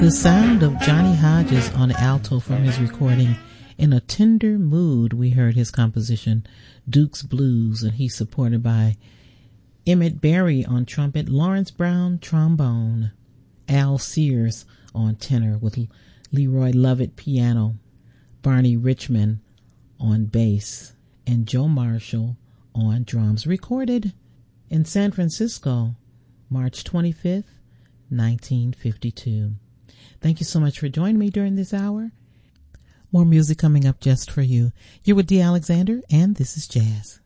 The sound of Johnny Hodges on alto from his recording In a Tender Mood. We heard his composition Duke's Blues, and he's supported by Emmett Berry on trumpet, Lawrence Brown trombone, Al Sears on tenor with Leroy Lovett piano, Barney Richmond on bass, and Joe Marshall on drums. Recorded in San Francisco, March 25th, 1952. Thank you so much for joining me during this hour. More music coming up just for you. You're with Dee Alexander, and this is Jazz.